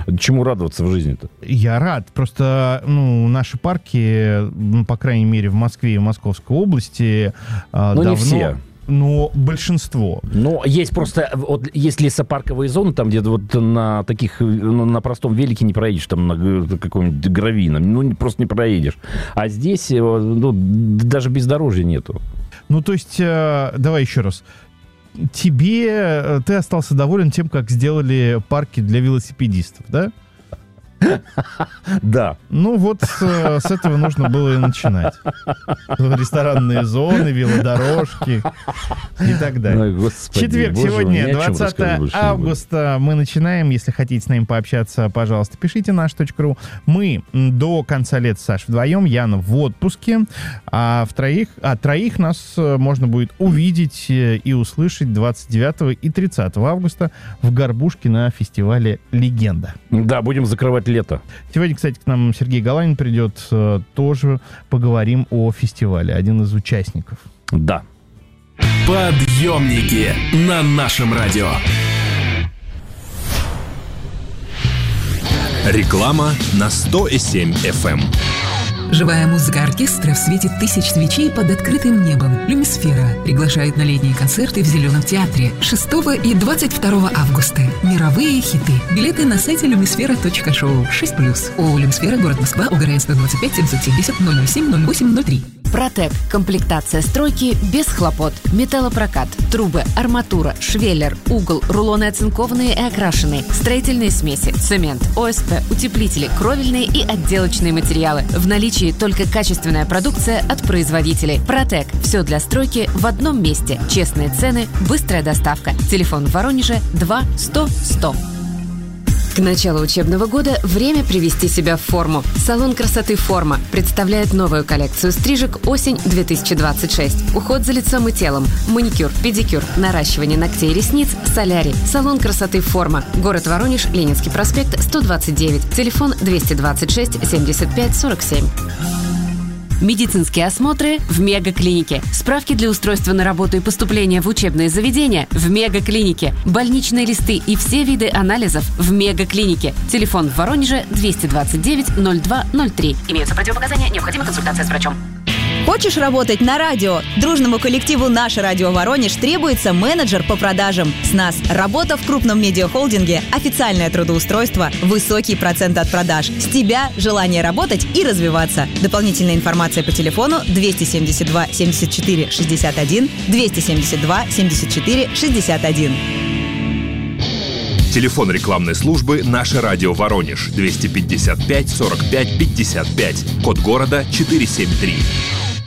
Чему радоваться в жизни-то? Я рад. Просто, наши парки, по крайней мере, в Москве и в Московской области давно... не все. Но большинство. Есть просто, есть лесопарковые зоны, там, где вот на таких, на простом велике не проедешь, там на каком-нибудь гравийном, просто не проедешь. А здесь, даже бездорожья нету. То есть, давай еще раз. Ты остался доволен тем, как сделали парки для велосипедистов, да? Да. С этого нужно было и начинать. Ресторанные зоны, велодорожки и так далее. Ой, Господи, Четверг сегодня, 20 августа. Мы начинаем. Если хотите с нами пообщаться, пожалуйста, пишите nаш.ru. Мы до конца лета, Саш, вдвоем. Яна в отпуске. А троих нас можно будет увидеть и услышать 29 и 30 августа в Горбушке на фестивале «Легенда». Да, будем закрывать лето. Сегодня, кстати, к нам Сергей Галанин придет. Тоже поговорим о фестивале. Один из участников. Да. Подъемники на нашем радио. Реклама на 100,7 FM. Живая музыка оркестра в свете тысяч свечей под открытым небом. «Люмисфера» приглашает на летние концерты в Зеленом театре 6 и 22 августа. Мировые хиты. Билеты на сайте lumisfera.show 6+. ООО «Люмисфера», город Москва, УГРН 125 770 007 08 03. Протек. Комплектация стройки без хлопот. Металлопрокат, трубы, арматура, швеллер, угол, рулоны оцинкованные и окрашенные, строительные смеси, цемент, ОСП, утеплители, кровельные и отделочные материалы. В наличии только качественная продукция от производителей. Протек. Все для стройки в одном месте. Честные цены, быстрая доставка. Телефон в Воронеже 2 100 100. К началу учебного года время привести себя в форму. Салон красоты «Форма» представляет новую коллекцию стрижек осень-2026. Уход за лицом и телом, маникюр, педикюр, наращивание ногтей и ресниц, солярий. Салон красоты «Форма». Город Воронеж, Ленинский проспект, 129. Телефон 226 75 47. Медицинские осмотры в Мегаклинике. Справки для устройства на работу и поступления в учебные заведения в Мегаклинике. Больничные листы и все виды анализов в Мегаклинике. Телефон в Воронеже 229 02 03. Имеются противопоказания, необходима консультация с врачом. Хочешь работать на радио? Дружному коллективу «Наше радио Воронеж» требуется менеджер по продажам. С нас работа в крупном медиахолдинге, официальное трудоустройство, высокий процент от продаж. С тебя желание работать и развиваться. Дополнительная информация по телефону 272 74 61, 272 74 61. Телефон рекламной службы «Наше радио Воронеж» 255 45 55. Код города 473.